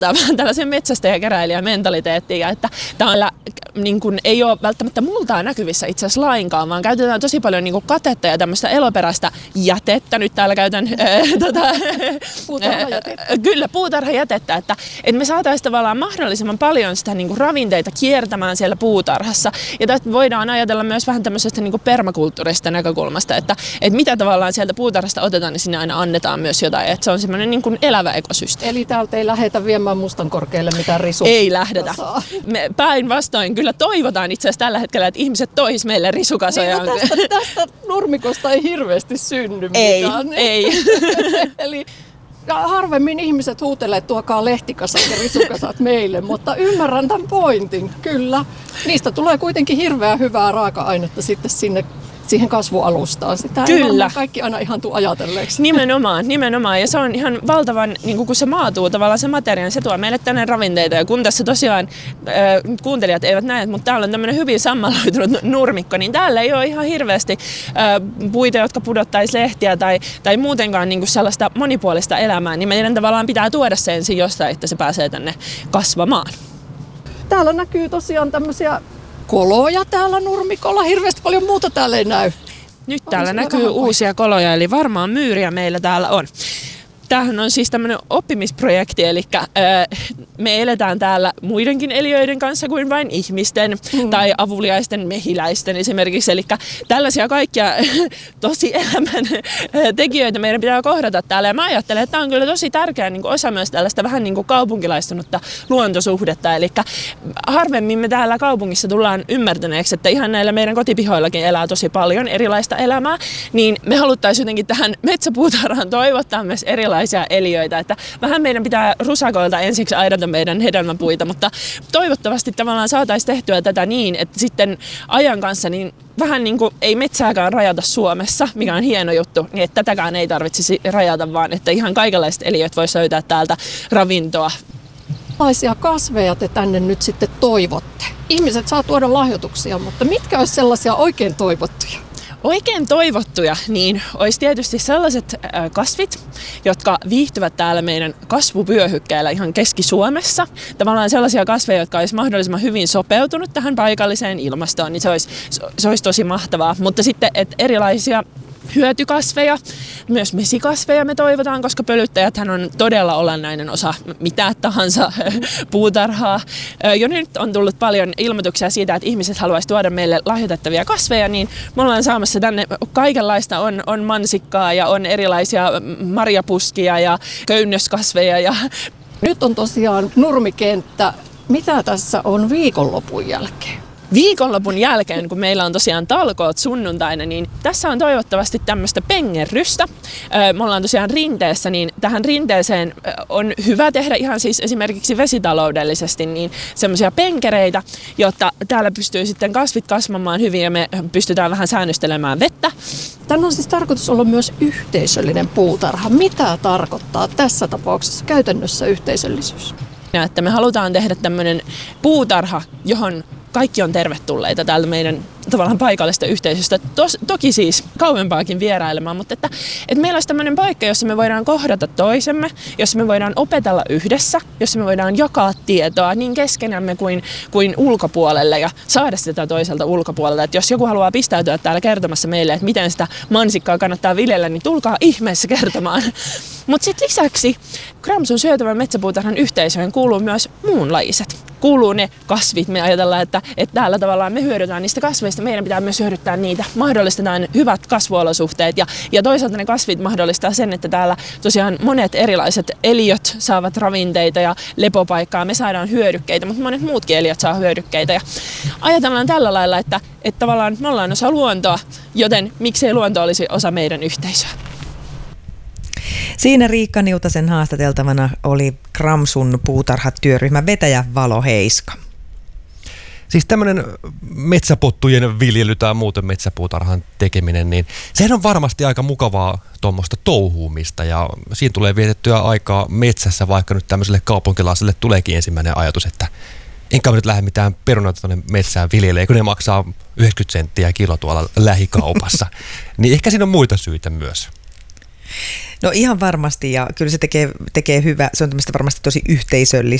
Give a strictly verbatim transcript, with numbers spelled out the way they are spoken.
tällaisen metsästäjäkeräilijän mentaliteettiin, että täällä niin kuin, ei ole välttämättä multaa näkyvissä itse asiassa lainkaan, vaan käytetään tosi paljon niin kuin katetta ja tämmöistä eloperäistä jätettä. Nyt täällä käytän ää, tota, puutarhajätettä. Kyllä, puutarhajätettä, että, että me saataisiin tavallaan mahdollisimman paljon sitä niin kuin ravinteita kiertämään siellä puutarhassa. Ja tästä voidaan ajatella myös vähän tämmöisestä niin kuin permakulttuurista näkökulmasta, että, että mitä tavallaan sieltä puutarhasta otetaan, niin sinne aina annetaan myös jotain, että se on semmoinen niin kuin elävä ekosysteemi. Eli täältä ei lähetä viemään Mustankorkealle mitään risua. Ei lähdetä. Me päinvastoin kyllä toivotaan itse asiassa tällä hetkellä, että ihmiset tois meille risukasoja. Niin, tästä, tästä nurmikosta ei hirveästi synny ei, mitään. Ei, Eli harvemmin ihmiset huutelee, että tuokaa lehtikasat ja risukasat meille, mutta ymmärrän tämän pointin, kyllä. Niistä tulee kuitenkin hirveän hyvää raaka-ainetta sitten sinne siihen kasvualustaan. Sitä Kyllä. ei kaikki aina ihan tule ajatelleeksi. Nimenomaan, nimenomaan. Ja se on ihan valtavan, niin kun se maatuu tavallaan se materia, se tuo meille tänne ravinteita. Ja kun tässä tosiaan äh, kuuntelijat eivät näe, mutta täällä on tämmöinen hyvin sammaloitunut nurmikko, niin täällä ei ole ihan hirveästi äh, puita, jotka pudottaisi lehtiä tai, tai muutenkaan niin sellaista monipuolista elämää. Niin meidän tavallaan pitää tuoda se ensin jostain, että se pääsee tänne kasvamaan. Täällä näkyy tosiaan tämmöisiä koloja täällä nurmikolla. Hirveästi paljon muuta täällä ei näy. Nyt täällä näkyy uusia koloja, eli varmaan myyriä meillä täällä on. Tämähän on siis tämmöinen oppimisprojekti, eli äh, me eletään täällä muidenkin eliöiden kanssa kuin vain ihmisten mm. tai avuliaisten mehiläisten esimerkiksi. Eli tällaisia kaikkia tosi elämän tekijöitä meidän pitää kohdata täällä. Ja mä ajattelen, että tämä on kyllä tosi tärkeä niin kuin osa myös tällaista vähän niin kuin kaupunkilaistunutta luontosuhdetta. Eli harvemmin me täällä kaupungissa tullaan ymmärtäneeksi, että ihan näillä meidän kotipihoillakin elää tosi paljon erilaista elämää. Niin me haluttaisiin jotenkin tähän metsäpuutarhaan toivottaa myös erilaisia eliöitä, että vähän meidän pitää rusakoilta ensiksi aidata meidän hedelmäpuita, mutta toivottavasti tavallaan saataisiin tehtyä tätä niin, että sitten ajan kanssa niin vähän niin kuin ei metsääkään rajata Suomessa, mikä on hieno juttu, niin että tätäkään ei tarvitsisi rajata, vaan että ihan kaikenlaiset eliöt voisi löytää täältä ravintoa. Millaisia kasveja te tänne nyt sitten toivotte? Ihmiset saa tuoda lahjoituksia, mutta mitkä olisi sellaisia oikein toivottuja? Oikein toivottuja, niin olisi tietysti sellaiset kasvit, jotka viihtyvät täällä meidän kasvuvyöhykkeellä ihan Keski-Suomessa. Tavallaan sellaisia kasveja, jotka olisi mahdollisimman hyvin sopeutunut tähän paikalliseen ilmastoon, niin se olisi, se olisi tosi mahtavaa. Mutta sitten, että erilaisia hyötykasveja, myös mesikasveja me toivotaan, koska pölyttäjäthän on todella olennainen osa mitä tahansa puutarhaa. Jo nyt on tullut paljon ilmoituksia siitä, että ihmiset haluaisivat tuoda meille lahjoitettavia kasveja, niin me ollaan saamassa tänne kaikenlaista. On, on mansikkaa ja on erilaisia marjapuskia ja köynnöskasveja. Ja nyt on tosiaan nurmikenttä. Mitä tässä on viikonlopun jälkeen? Viikonlopun jälkeen, kun meillä on tosiaan talkoot sunnuntaina, niin tässä on toivottavasti tämmöistä pengerrystä. Me ollaan tosiaan rinteessä, niin tähän rinteeseen on hyvä tehdä ihan siis esimerkiksi vesitaloudellisesti niin semmoisia penkereitä, jotta täällä pystyy sitten kasvit kasvamaan hyvin ja me pystytään vähän säännöstelemään vettä. Tämä on siis tarkoitus olla myös yhteisöllinen puutarha. Mitä tarkoittaa tässä tapauksessa käytännössä yhteisöllisyys? Ja että me halutaan tehdä tämmöinen puutarha, johon kaikki on tervetulleita täältä meidän tavallaan paikallista yhteisöstä. Tos, toki siis kauempaakin vierailemaan, mutta että, että meillä olisi tämmöinen paikka, jossa me voidaan kohdata toisemme, jossa me voidaan opetella yhdessä, jossa me voidaan jakaa tietoa niin keskenämme kuin, kuin ulkopuolelle ja saada sitä toiselta ulkopuolelta. Että jos joku haluaa pistäytyä täällä kertomassa meille, että miten sitä mansikkaa kannattaa viljellä, niin tulkaa ihmeessä kertomaan. Mutta sitten lisäksi Gramsun syötävän metsäpuutarhan yhteisöön kuuluu myös muunlajiset. Kuuluu ne kasvit. Me ajatellaan, että, että täällä tavallaan me hyödytään niistä kasveista. Meidän pitää myös hyödyttää niitä. Mahdollistetaan hyvät kasvuolosuhteet ja, ja toisaalta ne kasvit mahdollistaa sen, että täällä tosiaan monet erilaiset eliöt saavat ravinteita ja lepopaikkaa. Me saadaan hyödykkeitä, mutta monet muutkin eliöt saa hyödykkeitä. Ja ajatellaan tällä lailla, että, että tavallaan me ollaan osa luontoa, joten miksei luonto olisi osa meidän yhteisöä. Siinä Riikka Niutasen haastateltavana oli Gramsun puutarhatyöryhmän vetäjä Valo Heiska. Siis tämmöinen metsäpottujen viljely tai muuten metsäpuutarhan tekeminen, niin sehän on varmasti aika mukavaa tuommoista touhuumista ja siinä tulee vietettyä aikaa metsässä, vaikka nyt tämmöiselle kaupunkilaiselle tuleekin ensimmäinen ajatus, että enkä nyt lähde mitään perunoita tuonne metsään viljelee, kun ne maksaa yhdeksänkymmentä senttiä kilo tuolla lähikaupassa. Niin ehkä siinä on muita syitä myös. No ihan varmasti, ja kyllä se tekee, tekee hyvä, se on tämmöistä varmasti tosi yhteisöllistä